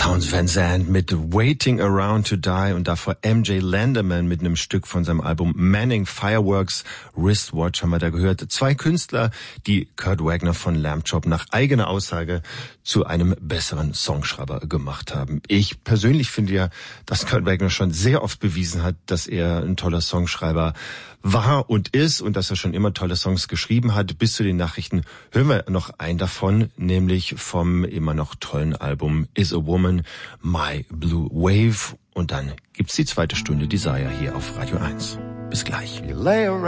Townes Van Zandt mit Waiting Around to Die und davor MJ Landerman mit einem Stück von seinem Album Manning Fireworks. Wristwatch haben wir da gehört. Zwei Künstler, die Kurt Wagner von Lamb Chop nach eigener Aussage zu einem besseren Songschreiber gemacht haben. Ich persönlich finde ja, dass Kurt Wagner schon sehr oft bewiesen hat, dass er ein toller Songschreiber war und ist und dass er schon immer tolle Songs geschrieben hat. Bis zu den Nachrichten hören wir noch einen davon, nämlich vom immer noch tollen Album Is a Woman, My Blue Wave. Und dann gibt's die zweite Stunde Desire hier auf Radio 1. Bis gleich.